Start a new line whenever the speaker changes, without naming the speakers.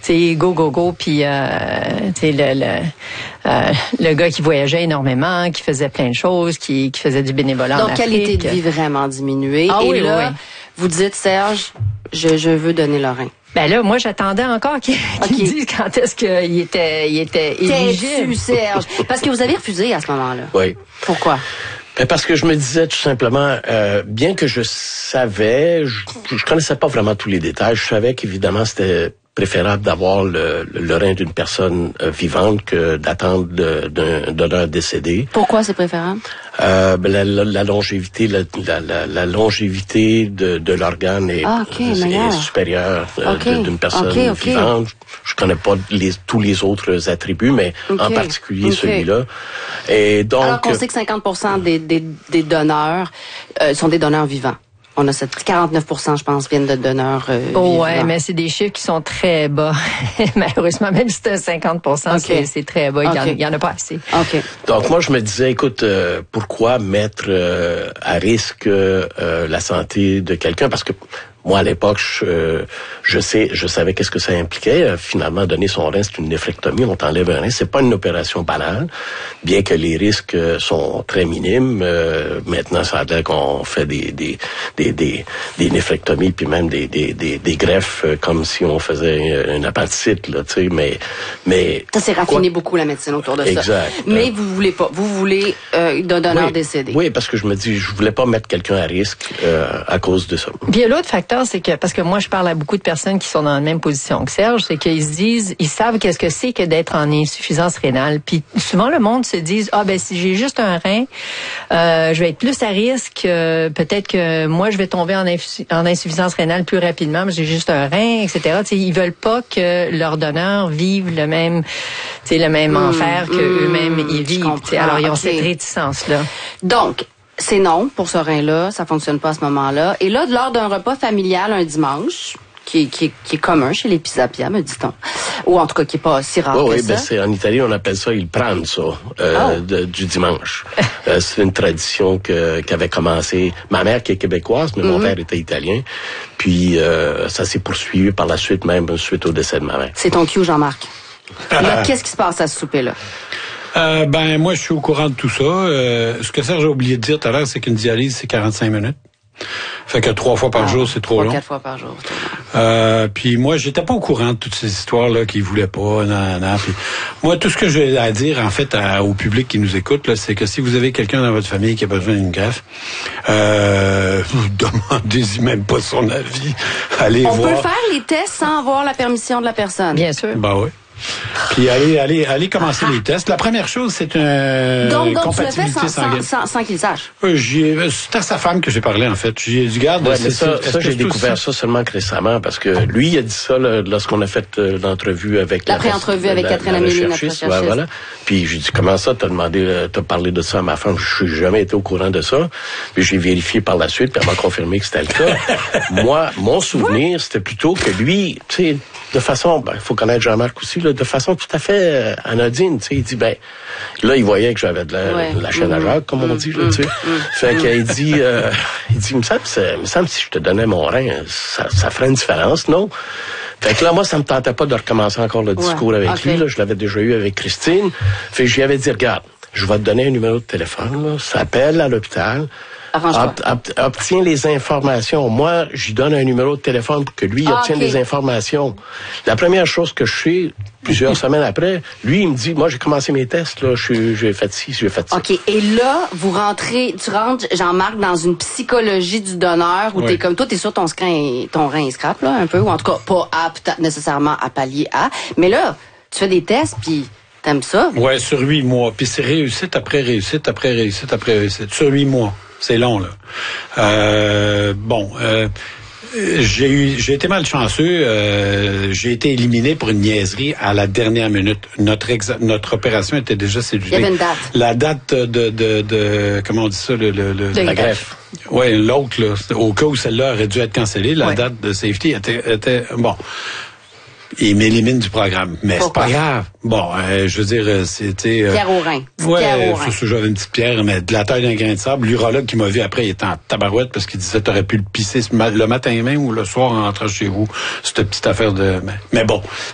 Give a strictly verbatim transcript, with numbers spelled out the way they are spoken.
sais, go, go, go, puis euh, tu sais, le, le, euh, le gars qui voyageait énormément, qui faisait plein de choses, qui, qui faisait du bénévolat en
Donc,
Afrique.
qualité de vie vraiment diminuée.
Ah,
Et
oui,
là,
oui, oui.
vous dites, Serge, je, je veux donner le rein.
Ben là, moi, j'attendais encore qu'il
Okay.
qu'il dise quand est-ce qu'il était, il était éligible.
T'es-tu, Serge? Parce que vous avez refusé à ce moment-là.
Oui.
Pourquoi?
Ben parce que je me disais tout simplement, euh, bien que je savais, je, je connaissais pas vraiment tous les détails, je savais qu'évidemment c'était préférable d'avoir le, le rein d'une personne euh, vivante que d'attendre de, d'un donneur décédé.
Pourquoi c'est préférable?
Euh, ben la, la, la longévité, la, la, la, la longévité de, de l'organe est,
Ah, okay,
est, est supérieure euh,
okay.
d'une personne
okay, okay.
vivante. Je connais pas les, tous les autres attributs, mais
okay.
en particulier
okay.
celui-là. Et donc,
alors qu'on sait que cinquante pour cent des, des, des donneurs euh, sont des donneurs vivants. On a cette quarante-neuf pour cent, je pense, viennent de donneurs euh,
oh,
vivants.
ouais, mais c'est des chiffres qui sont très bas. Malheureusement, même si c'est un cinquante pour cent,
okay.
c'est, c'est très bas.
Okay.
Il y en a pas assez.
Okay.
Donc, moi, je me disais, écoute, euh, pourquoi mettre euh, à risque euh, la santé de quelqu'un? Parce que moi, à l'époque, je, je sais, je savais qu'est-ce que ça impliquait. Euh, finalement, donner son rein, c'est une néphrectomie. On t'enlève un rein. C'est pas une opération banale, bien que les risques sont très minimes. Euh, maintenant, ça a l'air qu'on fait des des des des, des néphrectomies, puis même des des des, des greffes, euh, comme si on faisait une appendicite, là, tu sais. Mais mais
ça s'est raffiné beaucoup la médecine autour de
exact.
ça. Mais euh, vous voulez pas. Vous voulez euh, d'un donneur
oui,
décédé.
Oui, parce que je me dis, je voulais pas mettre quelqu'un à risque euh, à cause de ça.
Puis l'autre facteur, c'est que, parce que moi, je parle à beaucoup de personnes qui sont dans la même position que Serge, c'est qu'ils se disent, ils savent qu'est-ce que c'est que d'être en insuffisance rénale. Puis souvent, le monde se dit, ah ben si j'ai juste un rein, euh, je vais être plus à risque. Euh, peut-être que moi, je vais tomber en, insu- en insuffisance rénale plus rapidement, mais j'ai juste un rein, et cetera. T'sais, ils veulent pas que leurs donneurs vivent le même, t'sais, le même mmh, enfer que mmh, eux-mêmes ils vivent. Alors ils ont okay. cette réticence-là.
Donc, c'est non pour ce rein-là, ça fonctionne pas à ce moment-là. Et là, lors d'un repas familial un dimanche, qui, qui, qui est commun chez les Pisapia, me dit-on, ou en tout cas qui est pas si rare
oh,
que
oui,
ça.
Ben c'est en Italie on appelle ça il pranzo euh, oh. de, du dimanche. euh, c'est une tradition que qu'avait commencé ma mère qui est québécoise, mais mm-hmm. mon père était italien. Puis euh, ça s'est poursuivi par la suite, même suite au décès de ma mère.
C'est ton cue, Jean-Marc. Là, qu'est-ce qui se passe à ce souper-là?
Euh, ben, moi, je suis au courant de tout ça. Euh, ce que Serge a oublié de dire tout à l'heure, c'est qu'une dialyse, c'est quarante-cinq minutes. Fait que trois fois par ah, jour, c'est trop
trois,
long.
Quatre fois par jour, c'est trop
long. Euh, puis moi, j'étais pas au courant de toutes ces histoires-là qu'ils voulaient pas, nan, nan. Puis moi, tout ce que j'ai à dire, en fait, à, au public qui nous écoute, là, c'est que si vous avez quelqu'un dans votre famille qui a besoin d'une greffe, euh, vous demandez-y même pas son avis. Allez
On
voir.
On peut faire les tests sans avoir la permission de la personne.
Bien sûr.
Ben oui. Puis allez, allez, allez commencer ah. les tests. La première chose, c'est une
donc, donc
compatibilité
tu le fais sans, sans, sans, sans qu'il sache.
Oui, j'ai, c'est à sa femme que j'ai parlé, en fait. J'ai dit, garde,
ouais,
c'est,
mais ça,
c'est,
ça j'ai découvert
ça?
ça seulement que récemment, parce que lui, il a dit ça là, lorsqu'on a fait euh, l'entrevue avec
la pré-entrevue avec la, Catherine Amélie, notre recherchiste.
Ouais, voilà. Puis j'ai dit, comment ça, t'as demandé, euh, t'as parlé de ça à ma femme? Je n'ai jamais été au courant de ça. Puis j'ai vérifié par la suite, puis elle m'a confirmé que c'était le cas. Moi, mon souvenir, c'était plutôt que lui, tu sais, de façon, ben, faut connaître Jean-Marc aussi, là, de façon tout à fait euh, anodine, tu sais, il dit, ben, là, il voyait que j'avais de la, ouais. de la chaîne mmh. à Jacques, comme mmh. on dit, là, tu sais. Mmh. Fait qu'il dit, euh, il dit, il me semble, il me semble, si je te donnais mon rein, ça, ça ferait une différence, non? Fait que là, moi, ça me tentait pas de recommencer encore le discours ouais. avec okay. lui, là, je l'avais déjà eu avec Christine. Fait que j'y avais dit, regarde, je vais te donner un numéro de téléphone, là, ça appelle à l'hôpital. Ob- ob- obtient les informations. Moi, j'y donne un numéro de téléphone pour que lui ah, obtienne okay. les informations. La première chose que je fais, plusieurs semaines après, lui, il me dit, moi, j'ai commencé mes tests, là, je, j'ai fait ci, j'ai fait ça.
OK. Et là, vous rentrez, tu rentres, Jean-Marc, dans une psychologie du donneur où oui. t'es comme, toi, t'es sûr ton rein, ton rein est scrap, là, un peu, ou en tout cas, pas apte nécessairement à pallier à. Mais là, tu fais des tests, puis t'aimes ça?
Ouais, sur huit mois. Puis c'est réussite après réussite après réussite après réussite. Sur huit mois. C'est long, là. Euh, bon, euh, j'ai eu, j'ai été malchanceux. Euh, j'ai été éliminé pour une niaiserie à la dernière minute. Notre exa- notre opération était déjà cédulée.
Il y avait une date.
La date de, de, de comment on dit ça, le, le, le
la greffe.
Oui, l'autre, là, au cas où celle-là aurait dû être cancellée, la ouais. date de safety était, était bon. Il m'élimine du programme. Mais
Pourquoi?
C'est pas grave. Bon, euh, je veux dire, c'était... Euh,
pierre au rein.
Ouais,
pierre au rein.
J'avais une petite pierre, mais de la taille d'un grain de sable. L'urologue qui m'a vu après, il était en tabarouette parce qu'il disait, t'aurais pu le pisser le matin même ou le soir en rentrant chez vous. Cette petite affaire de... Mais bon...